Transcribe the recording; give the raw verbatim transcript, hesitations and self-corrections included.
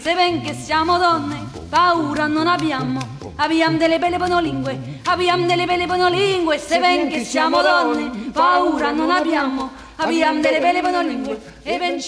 se ven che siamo donne, paura non abbiamo, abbiamo delle belle monolingue, abbiamo delle belle monolingue, se ven che siamo donne, paura non abbiamo, abbiamo delle belle monolingue, e ben